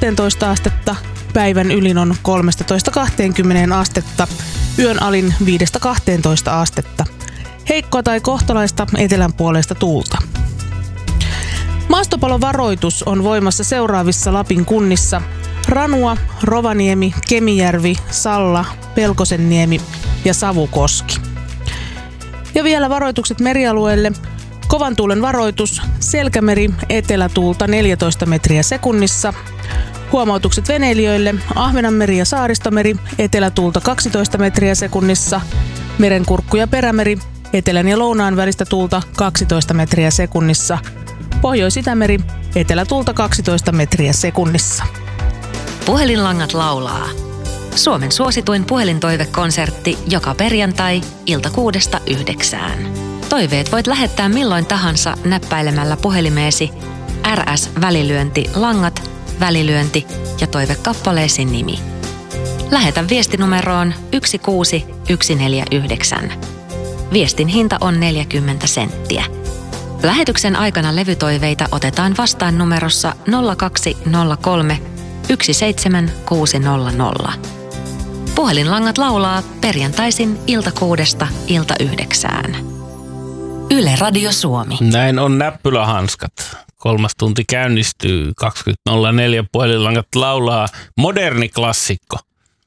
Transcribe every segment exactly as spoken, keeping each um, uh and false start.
kuusitoista astetta, päivän ylin on kolmetoista kaksikymmentä astetta, yön alin viidestä kahteentoista astetta. Heikkoa tai kohtalaista etelän puolesta tuulta. Maastopalovaroitus on voimassa seuraavissa Lapin kunnissa: Ranua, Rovaniemi, Kemijärvi, Salla, Pelkosenniemi ja Savukoski. Ja vielä varoitukset merialueelle. Kovan tuulen varoitus, Selkämeri, etelätuulta neljätoista metriä sekunnissa. Huomautukset veneilijöille, Ahvenanmeri ja Saaristomeri, etelätuulta kaksitoista metriä sekunnissa. Merenkurkku ja Perämeri, etelän ja lounaan välistä tuulta kaksitoista metriä sekunnissa. Pohjois-Itämeri, etelätuulta kaksitoista metriä sekunnissa. Puhelinlangat laulaa. Suomen suosituin puhelintoivekonsertti joka perjantai ilta kuudesta yhdeksään. Toiveet voit lähettää milloin tahansa näppäilemällä puhelimeesi R S-välilyönti langat, välilyönti ja toivekappaleesi nimi. Lähetä viestinumeroon yksi kuusi yksi neljä yhdeksän. Viestin hinta on neljäkymmentä senttiä. Lähetyksen aikana levytoiveita otetaan vastaan numerossa nolla kaksi nolla kolme yksi seitsemän kuusi nolla nolla. Puhelinlangat laulaa perjantaisin ilta kuudesta ilta yhdeksään. Yle Radio Suomi. Näin on näppylähanskat. Kolmas tunti käynnistyy, kaksikymmentä nolla neljä puhelinlangat laulaa, moderni klassikko.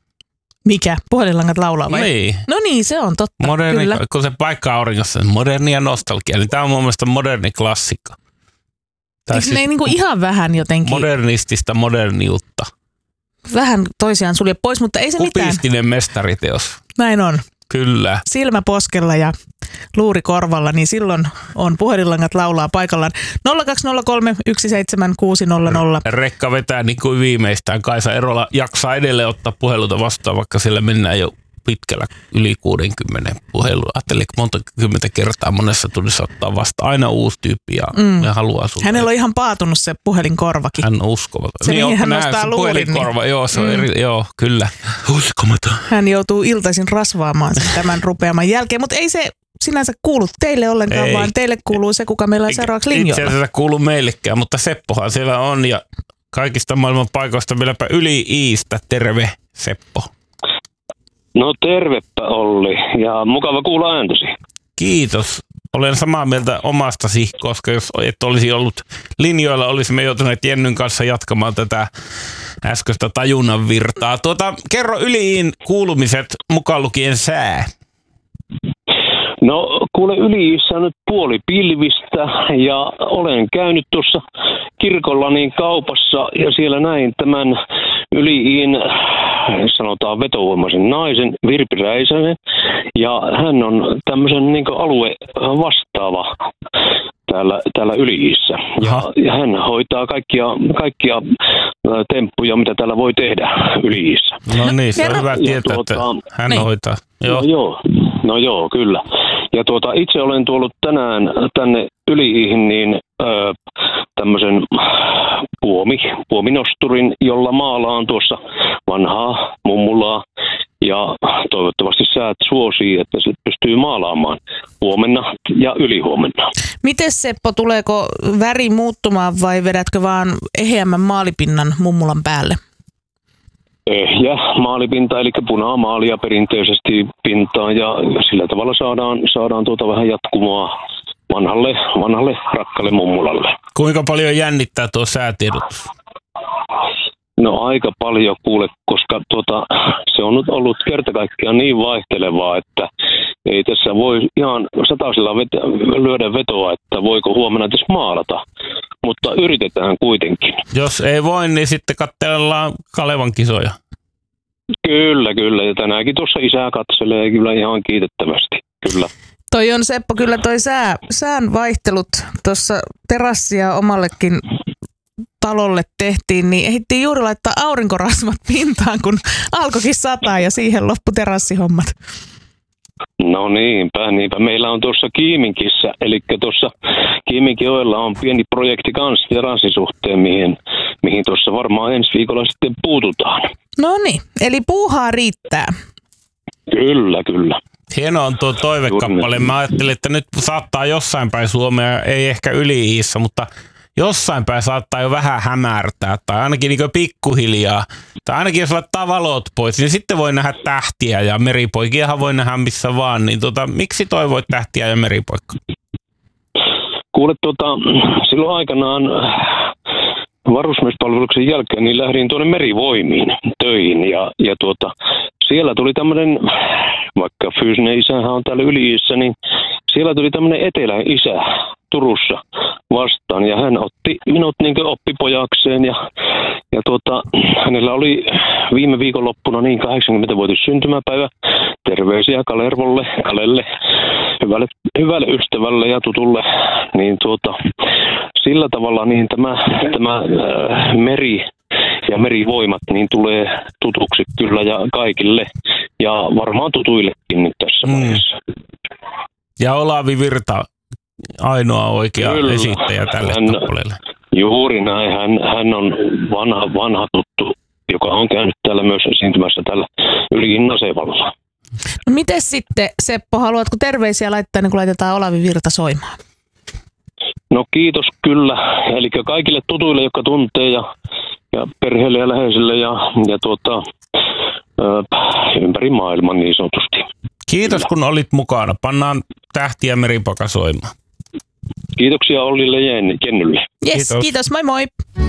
Mikä? Puhelinlangat laulaa vai? Niin. No niin, se on totta. Moderni, kyllä. Kun se paikka auringossa, modernia nostalgia, niin tämä on mun mielestä moderni klassikko. Eikö siis ne niinku ihan vähän jotenkin? Modernistista moderniutta. Vähän toisiaan sulje pois, mutta ei se mitään. Kupistinen mestariteos. Näin on. Kyllä. Silmä poskella ja luuri korvalla, niin silloin on puhelinlangat laulaa paikallaan. nolla kaksi nolla kolme yksi seitsemän kuusi nolla nolla. Rekka vetää niin kuin viimeistään. Kaisa Erola jaksaa edelleen ottaa puheluita vastaan, vaikka sillä mennään jo pitkällä yli kuusikymmentä puhelua. Ajattelin, monta kymmentä kertaa monessa tunnissa ottaa vasta aina uusi tyyppi ja, mm. ja haluaa sulle. Hänellä on ihan paatunut se puhelinkorvakin. Hän on uskomaton. Se, niin, mihin hän näin, nostaa se luurin. Puhelinkorva, niin. joo, se on mm. eri, joo, kyllä. Uskomaton. Hän joutuu iltaisin rasvaamaan sen tämän rupeaman jälkeen, mutta ei se sinänsä kuulu teille ollenkaan, ei. Vaan teille kuuluu se, kuka meillä on seuraavaksi linjoilla. Itse asiassa kuulu meillekään, mutta Seppohan siellä on ja kaikista maailman paikoista vieläpä yli Iistä. Terve, Seppo. No tervepä Olli ja mukava kuulla ääntäsi. Kiitos. Olen samaa mieltä omastasi, koska jos et olisi ollut linjoilla, olisimme joutuneet Jennyn kanssa jatkamaan tätä äskeistä tajunnan virtaa. Tuota, kerro Yliin kuulumiset mukaan lukien sää. No kuule, Yliissä on nyt puoli pilvistä ja olen käynyt tuossa kirkolla niin kaupassa ja siellä näin tämän Yliin, sanotaan vetovoimaisen naisen, Virpi Räisänen, ja hän on tämmöisen niin kuin alue vastaava täällä, täällä Yliissä. Ja, ja hän hoitaa kaikkia, kaikkia temppuja, mitä täällä voi tehdä Yliissä. No niin, se on hyvä tietää, tuota, että hän niin. hoitaa. Joo. No joo, no joo, kyllä. Ja tuota, itse olen tullut tänään tänne Yliihin niin öö, tämmöisen puomi, puominosturin, jolla maalaan tuossa vanhaa mummulaa. Ja toivottavasti säät suosii, että se pystyy maalaamaan huomenna ja ylihuomenna. Mites Seppo, tuleeko väri muuttumaan vai vedätkö vaan eheämmän maalipinnan mummulan päälle? Ehjä maalipinta, eli punaa maalia perinteisesti pintaan ja sillä tavalla saadaan, saadaan tuota vähän jatkumoa vanhalle, vanhalle rakkalle mummulalle. Kuinka paljon jännittää tuo säätiedotus? No aika paljon kuule, koska tuota, se on nyt ollut kerta kaikkiaan niin vaihtelevaa, että ei tässä voi ihan satasella vetä, lyödä vetoa, että voiko huomenna tässä maalata, mutta yritetään kuitenkin. Jos ei voi, niin sitten katsellaan Kalevan kisoja. Kyllä, kyllä. Ja tänäänkin tuossa isää katselee kyllä ihan kiitettävästi, kyllä. Toi on Seppo, kyllä toi sää, sään vaihtelut tuossa terassia omallekin talolle tehtiin, niin ehdittiin juuri laittaa aurinkorasvat pintaan, kun alkoikin sataa ja siihen loppu terassihommat. No niinpä, niinpä. Meillä on tuossa Kiiminkissä, eli tuossa Kiiminkijoella on pieni projekti kanssa terassisuhteen, mihin, mihin tuossa varmaan ensi viikolla sitten puututaan. No niin, eli puuhaa riittää. Kyllä, kyllä. Hieno on tuo toivekappale. Mä ajattelin, että nyt saattaa jossain päin Suomea, ei ehkä Yli-Iissä, mutta jossain päin saattaa jo vähän hämärtää tai ainakin niin pikkuhiljaa. Tai ainakin jos laittaa valot pois, niin sitten voi nähdä tähtiä ja meripoikiahan voi nähdä missä vaan. Niin tota, miksi toivoit tähtiä ja meripoikka? Kuule, tota, silloin aikanaan varusmiespalveluksen jälkeen niin lähdin tuonne merivoimiin töihin ja, ja tuota, siellä tuli tämmöinen, vaikka fyysinen isähän on täällä Yli-Iissä, niin siellä tuli tämmöinen etelän isä Turussa vastaan ja hän otti minut niin oppipojakseen ja, ja tuota, hänellä oli viime viikonloppuna niin kahdeksankymmenvuotis syntymäpäivä. Terveisiä Kalervolle, Kalelle, hyvälle, hyvälle ystävälle ja tutulle. Niin tuota, sillä tavalla niin tämä, tämä äh, meri ja merivoimat niin tulee tutuksi kyllä ja kaikille ja varmaan tutuillekin nyt tässä mm. vaiheessa. Ja Olavi Virta, ainoa oikea kyllä. esittäjä tälle hän, kappaleelle. Juuri näin. Hän, hän on vanha, vanha tuttu, joka on käynyt täällä myös esiintymässä tällä Yli-Iin asevalla. No mites sitten, Seppo, haluatko terveisiä laittaa, niin kun laitetaan Olavi Virta soimaan? No kiitos kyllä. Eli kaikille tutuille, jotka tuntee ja, ja perheelle ja läheisille ja, ja tuota, ö, ympäri maailman niin sanotusti. Kiitos, kun olit mukana. Pannaan tähtiä meripoika soimaan. Kiitoksia Ollille ja Jennylle. Yes, kiitos. Kiitos, moi moi.